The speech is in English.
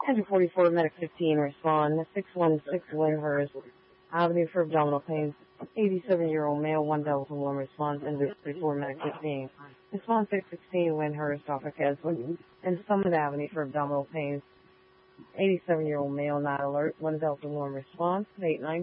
144 Medic 15, respond. 616 Lyndhurst Avenue for abdominal pain. 87-year-old male, 1 Delta 1, response. And 34 Medic 15. Response 616 Lyndhurst, Norfolk Edgewood. And Summit Avenue for abdominal pain. 87-year-old male, not alert. 1 Delta 1, response. 89.